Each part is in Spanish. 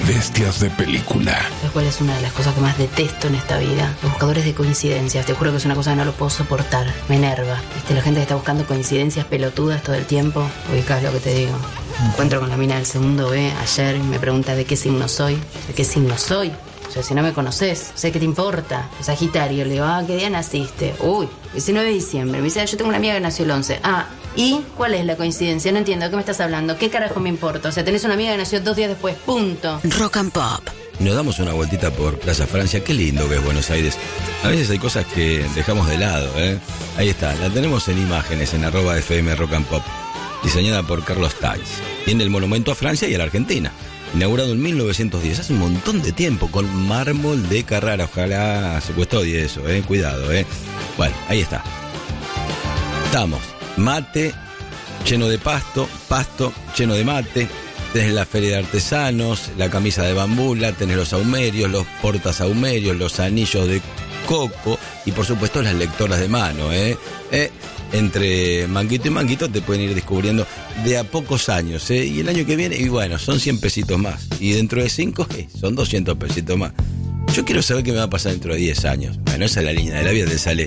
Bestias de película. ¿Sabes cuál es una de las cosas que más detesto en esta vida? Los buscadores de coincidencias. Te juro que es una cosa que no lo puedo soportar. Me enerva. ¿Viste? La gente que está buscando coincidencias pelotudas todo el tiempo. Ubicás lo que te digo. Me encuentro con la mina del segundo B ayer y me pregunta de qué signo soy. ¿De qué signo soy? O sea, si no me conoces, sé qué te importa. Sagitario. Le digo, ¿qué día naciste? Uy, 19 de diciembre. Me dice, yo tengo una amiga que nació el 11. ¿Y cuál es la coincidencia? No entiendo, ¿de qué me estás hablando? ¿Qué carajo me importa? O sea, tenés una amiga que nació 2 días después, punto. Rock and Pop. Nos damos una vueltita por Plaza Francia. Qué lindo que es Buenos Aires. A veces hay cosas que dejamos de lado, ¿eh? Ahí está, la tenemos en imágenes en @FM Rock and Pop. Diseñada por Carlos Tais. Tiene el monumento a Francia y a la Argentina. Inaugurado en 1910, hace un montón de tiempo, con mármol de Carrara. Ojalá se custodie eso, cuidado, Bueno, ahí está. Estamos, mate lleno de pasto lleno de mate. Tenés la feria de artesanos, la camisa de bambula, tenés los saumerios, los portasaumerios, los anillos de coco y por supuesto las lectoras de mano, Entre manguito y manguito te pueden ir descubriendo de a pocos años, Y el año que viene, y bueno, son 100 pesitos más. Y dentro de 5, son 200 pesitos más. Yo quiero saber qué me va a pasar dentro de 10 años. Bueno, esa es la línea de la vida, te sale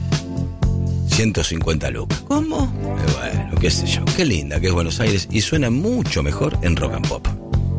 150 lucas. ¿Cómo? Bueno, qué sé yo. Qué linda que es Buenos Aires y suena mucho mejor en Rock and Pop.